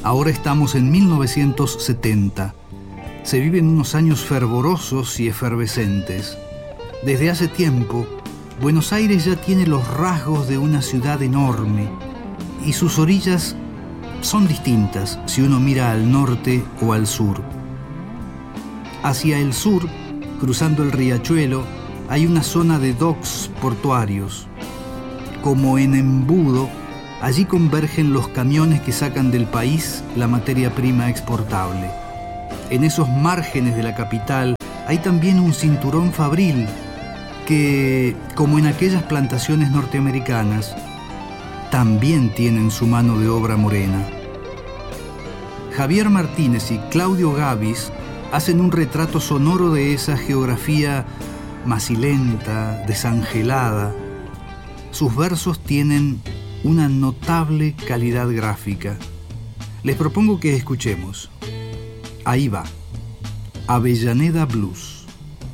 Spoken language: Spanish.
Ahora estamos en 1970. Se viven unos años fervorosos y efervescentes. Desde hace tiempo, Buenos Aires ya tiene los rasgos de una ciudad enorme y sus orillas son distintas si uno mira al norte o al sur. Hacia el sur, cruzando el riachuelo, hay una zona de docks portuarios. Como en embudo, allí convergen los camiones que sacan del país la materia prima exportable. En esos márgenes de la capital hay también un cinturón fabril que, como en aquellas plantaciones norteamericanas, también tienen su mano de obra morena. Javier Martínez y Claudio Gavis hacen un retrato sonoro de esa geografía macilenta, desangelada. Sus versos tienen una notable calidad gráfica. Les propongo que escuchemos. Ahí va, Avellaneda Blues.